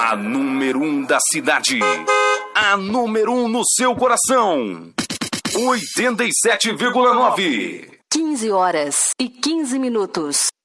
A número 1 da cidade. A número 1 no seu coração. 87,9. 15 horas e 15 minutos.